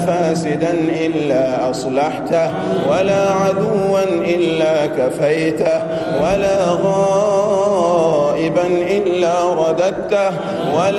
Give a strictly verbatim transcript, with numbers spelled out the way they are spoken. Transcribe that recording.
فاسدا إلا أصلحته، ولا عدوا إلا كفيته، ولا غائبا إلا رددته، ولا